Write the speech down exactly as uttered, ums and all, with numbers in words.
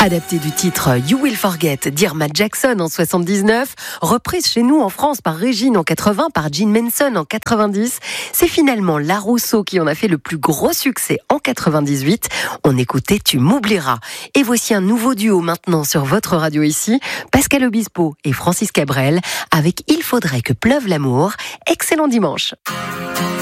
Adapté du titre You Will Forget d'Irma Jackson en soixante-dix-neuf, reprise chez nous en France par Régine en quatre-vingts, par Jim Manson en quatre-vingt-dix, c'est finalement La Rousseau qui en a fait le plus gros succès en quatre-vingt-dix-huit. On écoutait Tu m'oublieras. Et voici un nouveau duo maintenant sur votre radio ici, Pascal Obispo et Francis Cabrel avec Il faudrait que pleuve l'amour. Excellent dimanche.